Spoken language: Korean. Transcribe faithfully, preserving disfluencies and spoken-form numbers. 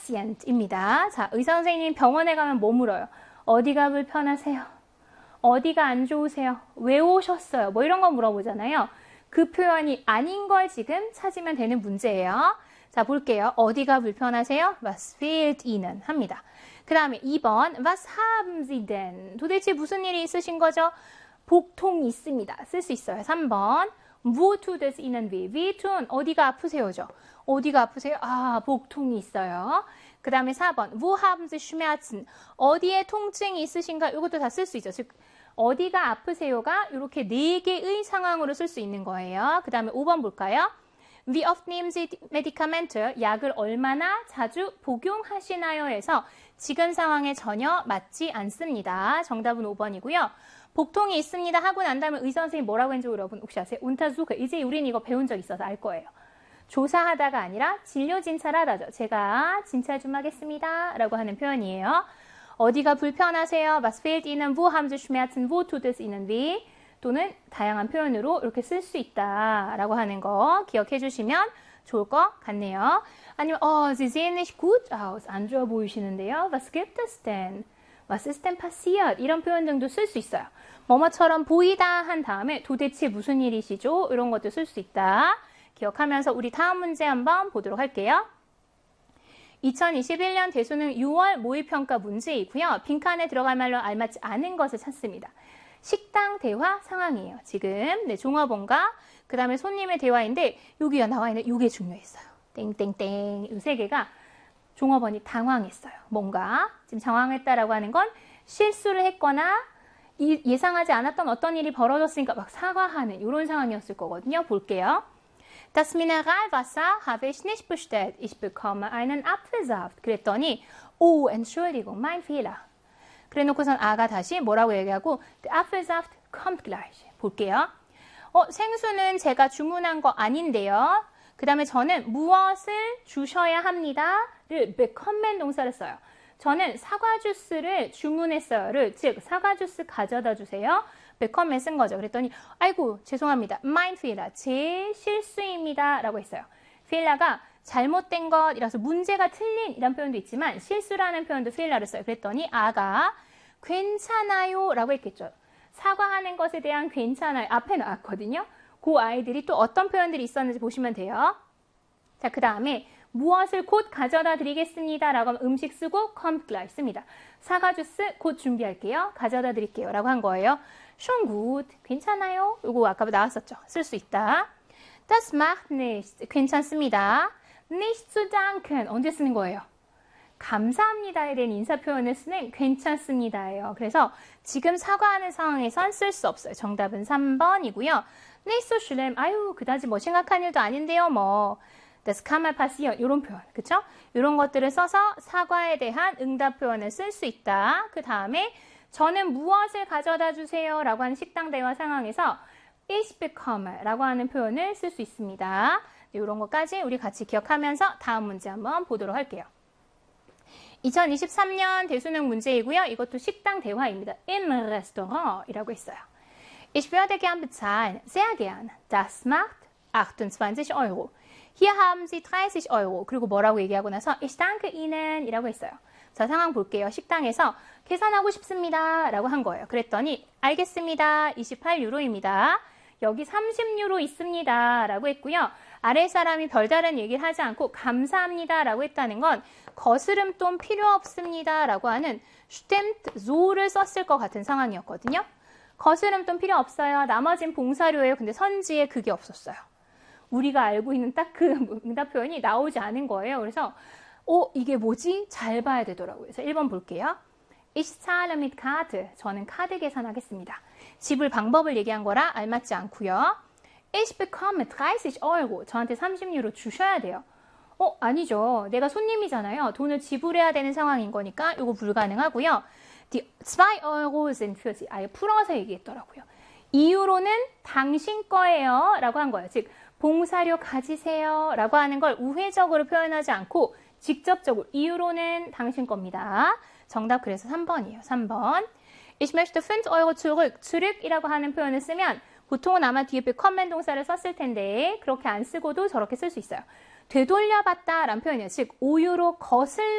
patient입니다. 자, 의사 선생님 병원에 가면 뭐 물어요? 어디가 불편하세요? 어디가 안 좋으세요? 왜 오셨어요? 뭐 이런 거 물어보잖아요. 그 표현이 아닌 걸 지금 찾으면 되는 문제예요. 자, 볼게요. 어디가 불편하세요? Was fehlt Ihnen? 합니다. 그 다음에 이 번 Was haben Sie denn? 도대체 무슨 일이 있으신 거죠? 복통이 있습니다. 쓸 수 있어요. 삼 번 Wo tut es Ihnen weh? weh tun 어디가 아프세요죠? 어디가 아프세요? 아, 복통이 있어요. 그 다음에 사 번 Wo haben Sie Schmerzen? 어디에 통증이 있으신가? 이것도 다 쓸 수 있죠. 즉 어디가 아프세요가 이렇게 네 개의 상황으로 쓸 수 있는 거예요. 그 다음에 오 번 볼까요? Wie oft nehmen Sie Medikamente? 약을 얼마나 자주 복용하시나요? 해서 지금 상황에 전혀 맞지 않습니다. 정답은 오 번이고요. 복통이 있습니다 하고 난 다음에 의사 선생님이 뭐라고 했는지 여러분 혹시 아세요? 운타수크. 이제 우린 이거 배운 적 있어서 알 거예요. 조사하다가 아니라 진료 진찰하다죠. 제가 진찰 좀 하겠습니다 라고 하는 표현이에요. 어디가 불편하세요? Was fehlt Ihnen? Wo haben Sie Schmerzen? Wo tut es Ihnen weh? 또는 다양한 표현으로 이렇게 쓸 수 있다라고 하는 거 기억해 주시면 좋을 것 같네요. 아니면 어, Sie sehen nicht gut aus. 안 좋아 보이시는데요. Was gibt es denn? Was ist denn passiert? 이런 표현 등도 쓸 수 있어요. 뭐뭐처럼 보이다 한 다음에 도대체 무슨 일이시죠? 이런 것도 쓸 수 있다. 기억하면서 우리 다음 문제 한번 보도록 할게요. 이천이십일 년 대수능 유월 모의평가 문제이고요. 빈칸에 들어갈 말로 알맞지 않은 것을 찾습니다. 식당 대화 상황이에요. 지금 네, 종업원과 그 다음에 손님의 대화인데 여기가 나와 있는 이게 중요했어요. 땡땡땡 이 세 개가 종업원이 당황했어요. 뭔가 지금 당황했다라고 하는 건 실수를 했거나 이, 예상하지 않았던 어떤 일이 벌어졌으니까 막 사과하는 이런 상황이었을 거거든요. 볼게요. Das Mineralwasser habe ich nicht bestellt. Ich bekomme einen Apfelsaft. 그랬더니 Oh, Entschuldigung, mein Fehler. 그래놓고선 아가 다시 뭐라고 얘기하고 Der Apfelsaft kommt gleich. 볼게요. 어, 생수는 제가 주문한 거 아닌데요. 그 다음에 저는 무엇을 주셔야 합니다.를 bekommen 동사를 써요. 저는 사과 주스를 주문했어요를 즉 사과 주스 가져다 주세요. bekommen 쓴 거죠. 그랬더니 아이고 죄송합니다. mein Fehler, 제 실수입니다. 라고 했어요. fehl가 잘못된 것이라서 문제가 틀린 이란 표현도 있지만 실수라는 표현도 fehl를 써요. 그랬더니 아가 괜찮아요 라고 했겠죠. 사과하는 것에 대한 괜찮아요. 앞에 나왔거든요. 그 아이들이 또 어떤 표현들이 있었는지 보시면 돼요. 자, 그 다음에 무엇을 곧 가져다 드리겠습니다. 라고 하면 음식 쓰고 kommt gleich 씁니다. 사과 주스 곧 준비할게요. 가져다 드릴게요. 라고 한 거예요. schon gut. 괜찮아요. 이거 아까 나왔었죠. 쓸 수 있다. Das macht nichts. 괜찮습니다. nicht zu danken. 언제 쓰는 거예요? 감사합니다에 대한 인사 표현을 쓰는 괜찮습니다예요. 그래서 지금 사과하는 상황에선 쓸 수 없어요. 정답은 삼 번이고요. nicht so schlimm. 아유, 그다지 뭐 심각한 일도 아닌데요. 뭐 das kann mal passieren. 이런 표현, 그렇죠? 이런 것들을 써서 사과에 대한 응답 표현을 쓸 수 있다. 그 다음에 저는 무엇을 가져다 주세요 라고 하는 식당 대화 상황에서 ich bekomme 라고 하는 표현을 쓸 수 있습니다. 이런 것까지 우리 같이 기억하면서 다음 문제 한번 보도록 할게요. 이천이십삼 년 대수능 문제이고요. 이것도 식당 대화입니다. Im Restaurant 이라고 했어요. Ich würde gern bezahlen. Sehr gern. Das macht achtundzwanzig Euro. Hier haben Sie dreißig Euro. 그리고 뭐라고 얘기하고 나서 Ich danke Ihnen 이라고 했어요. 자, 상황 볼게요. 식당에서 계산하고 싶습니다 라고 한 거예요. 그랬더니 알겠습니다. 이십팔 유로입니다. 여기 삼십 유로 있습니다 라고 했고요. 아래 사람이 별다른 얘기를 하지 않고 감사합니다 라고 했다는 건 거스름돈 필요 없습니다 라고 하는 stimmt so를 썼을 것 같은 상황이었거든요. 거스름돈 필요 없어요. 나머진 봉사료예요. 근데 선지에 그게 없었어요. 우리가 알고 있는 딱 그 응답 표현이 나오지 않은 거예요. 그래서 어, 이게 뭐지? 잘 봐야 되더라고요. 그래서 일 번 볼게요. Ich zahle mit Karte. 저는 카드 계산하겠습니다. 지불 방법을 얘기한 거라 알맞지 않고요. Ich bekomme dreißig Euro. 저한테 삼십 유로 주셔야 돼요. 어, 아니죠. 내가 손님이잖아요. 돈을 지불해야 되는 상황인 거니까 이거 불가능하고요. Die zwei Euro sind für Sie. 아예 풀어서 얘기했더라고요. 이 유로는 당신 거예요. 라고 한 거예요. 즉, 봉사료 가지세요. 라고 하는 걸 우회적으로 표현하지 않고 직접적으로 이 유로는 당신 겁니다. 정답 그래서 삼 번이에요. 삼 번. Ich möchte fünf Euro zurück. zurück이라고 하는 표현을 쓰면 보통은 아마 뒤에 bekommen 동사를 썼을 텐데 그렇게 안 쓰고도 저렇게 쓸 수 있어요. 되돌려받다 라는 표현이에요. 즉 오 유로 거슬